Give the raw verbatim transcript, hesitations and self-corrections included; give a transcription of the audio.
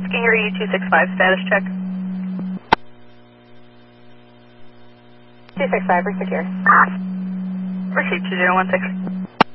Skinger U two six five, status check. two six five, we're secure. Receipt two zero one six.